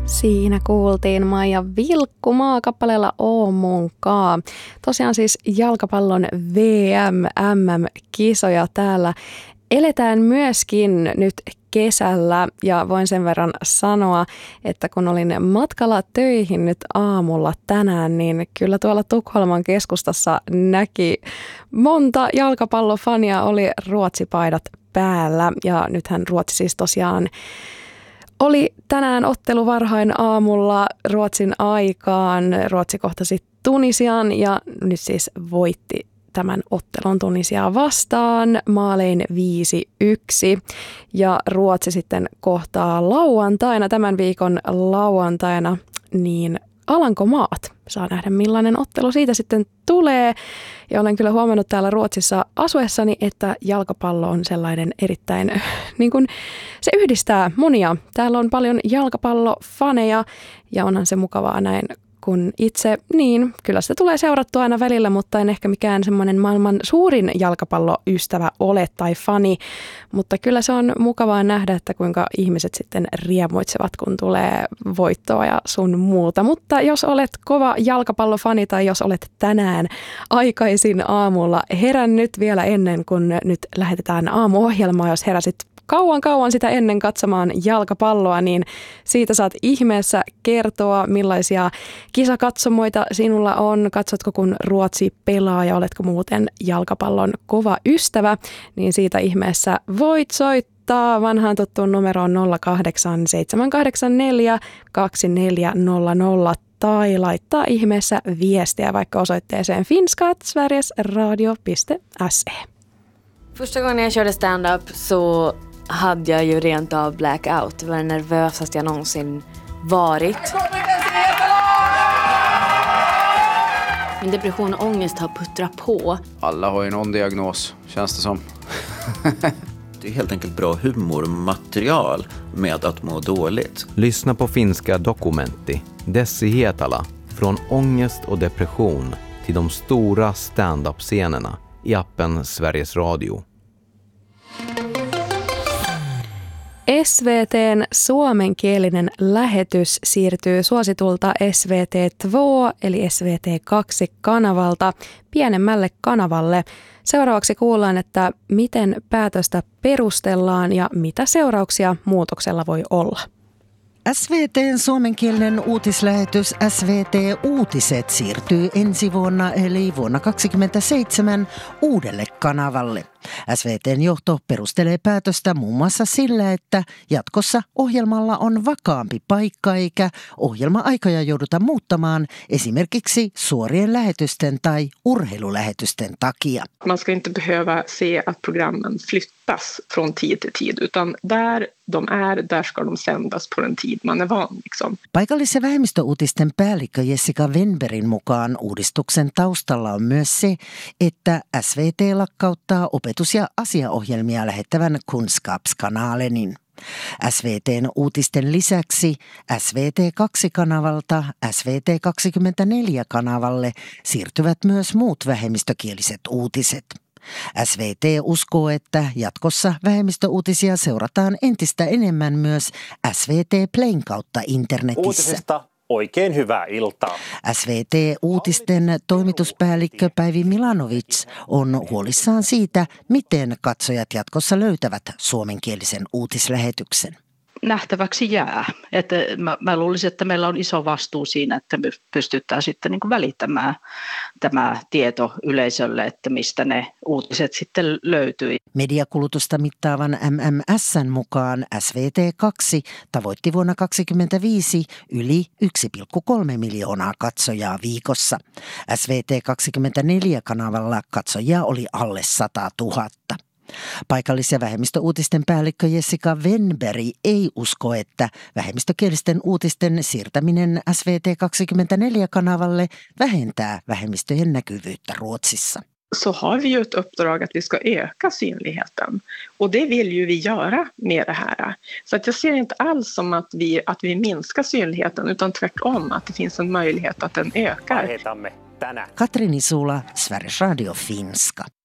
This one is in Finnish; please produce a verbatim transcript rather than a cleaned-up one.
Siinä kuultiin Maija Vilkkumaa kappaleella Oomunkaa. Tosiaan siis jalkapallon V M-M M-kisoja täällä eletään myöskin nyt kesällä ja voin sen verran sanoa, että kun olin matkalla töihin nyt aamulla tänään, niin kyllä tuolla Tukholman keskustassa näki monta jalkapallofania, oli Ruotsi-paidat päällä ja nythän Ruotsi siis tosiaan oli tänään ottelu varhain aamulla Ruotsin aikaan. Ruotsi kohtasi Tunisian ja nyt siis voitti tämän ottelun Tunisiaa vastaan maalein viisi yksi. Ja Ruotsi sitten kohtaa lauantaina, tämän viikon lauantaina, niin Alankomaat. Saa nähdä millainen ottelu siitä sitten tulee. Ja olen kyllä huomannut täällä Ruotsissa asuessani, että jalkapallo on sellainen erittäin, niin kuin se yhdistää monia. Täällä on paljon jalkapallofaneja ja onhan se mukavaa näin, kun itse, niin kyllä sitä tulee seurattua aina välillä, mutta en ehkä mikään semmoinen maailman suurin jalkapalloystävä ole tai fani. Mutta kyllä se on mukavaa nähdä, että kuinka ihmiset sitten riemuitsevat, kun tulee voittoa ja sun muuta. Mutta jos olet kova jalkapallofani tai jos olet tänään aikaisin aamulla herännyt vielä ennen kuin nyt lähetetään aamuohjelmaa, jos heräsit kauan kauan sitä ennen katsomaan jalkapalloa, niin siitä saat ihmeessä kertoa, millaisia kisakatsomoita sinulla on. Katsotko, kun Ruotsi pelaa ja oletko muuten jalkapallon kova ystävä, niin siitä ihmeessä voit soittaa vanhaan tuttuun numeroon nolla kahdeksan seitsemän kahdeksan neljä kaksi neljä nolla nolla tai laittaa ihmeessä viestiä vaikka osoitteeseen finska at sveriges radio piste se. Första gången jag körde stand-up så hade jag ju rent av blackout. Det var det nervösaste jag någonsin varit. Min depression och ångest har puttrat på. Alla har ju någon diagnos, känns det som. Det är helt enkelt bra humormaterial med att må dåligt. Lyssna på finska Dokumentti, Dessi Hietala, från ångest och depression till de stora stand-up-scenerna i appen Sveriges Radio. S V T:n suomenkielinen lähetys siirtyy suositulta S V T kaksi eli S V T kaksi kanavalta pienemmälle kanavalle. Seuraavaksi kuullaan, että miten päätöstä perustellaan ja mitä seurauksia muutoksella voi olla. S V T:n suomenkielinen uutislähetys S V T Uutiset siirtyy ensi vuonna eli vuonna kaksikymmentäseitsemän uudelle kanavalle. S V T:n johto perustelee päätöstä muun muassa sillä, että jatkossa ohjelmalla on vakaampi paikka eikä ohjelma-aikoja jouduta muuttamaan esimerkiksi suorien lähetysten tai urheilulähetysten takia. Man ska inte behöva se att programmen flyttas från tid till tid, utan där de är, där ska de sändas på den tid man är van. Liksom. Paikallis- ja vähemmistöuutisten päällikkö Jessica Wenbergin mukaan uudistuksen taustalla on myös se, että S V T lakkauttaa opetus- ja asiaohjelmia lähettävän Kunskapskanalenin. S V T:n uutisten lisäksi S V T kaksi-kanavalta S V T kaksikymmentäneljä-kanavalle siirtyvät myös muut vähemmistökieliset uutiset. S V T uskoo, että jatkossa vähemmistöuutisia seurataan entistä enemmän myös S V T Playn kautta internetissä. Uutisista oikein hyvää iltaa. S V T-uutisten toimituspäällikkö Päivi Milanovic on huolissaan siitä, miten katsojat jatkossa löytävät suomenkielisen uutislähetyksen. Nähtäväksi jää. Että mä, mä luulisin, että meillä on iso vastuu siinä, että me pystytään sitten niin kuin välittämään tämä tieto yleisölle, että mistä ne uutiset sitten löytyy. Mediakulutusta mittaavan M M S:n mukaan S V T kaksi tavoitti vuonna kaksikymmentäviisi yli yksi pilkku kolme miljoonaa katsojaa viikossa. S V T kaksikymmentäneljä-kanavalla katsojia oli alle sata tuhatta. Paikallis- ja vähemmistöuutisten päällikkö Jessica Wenberg ei usko, että vähemmistökielisten uutisten siirtäminen S V T kaksikymmentäneljä-kanavalle vähentää vähemmistöjen näkyvyyttä Ruotsissa. Så har vi ju ett uppdrag att vi ska öka synligheten. Och det vill ju vi göra med det här. Så att jag ser inte alls som att vi, att vi minskar synligheten, utan tvärtom att det finns en möjlighet att den ökar. Katri Nisula, Sveriges Radio Finska.